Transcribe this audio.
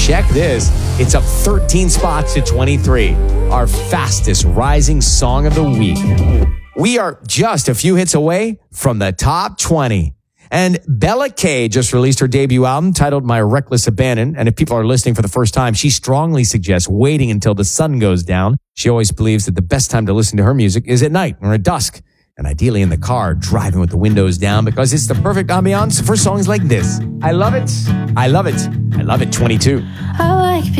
check this. It's up 13 spots to 23. Our fastest rising song of the week. We are just a few hits away from the top 20. And Bella Kay just released her debut album titled My Reckless Abandon. And if people are listening for the first time, she strongly suggests waiting until the sun goes down. She always believes that the best time to listen to her music is at night or at dusk. And ideally in the car, driving with the windows down, because it's the perfect ambiance for songs like this. I love it. I love it. I love it. 22. I like